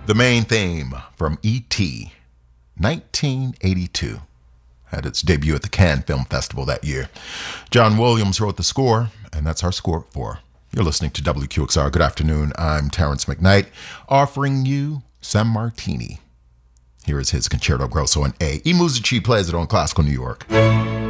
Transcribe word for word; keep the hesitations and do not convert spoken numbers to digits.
The main theme from E T nineteen eighty-two had its debut at the Cannes Film Festival that year. John Williams wrote the score, and that's our score for. You're listening to W Q X R. Good afternoon. I'm Terrence McKnight, offering you San Martini. Here is his Concerto Grosso in A. E Musici plays it on Classical New York.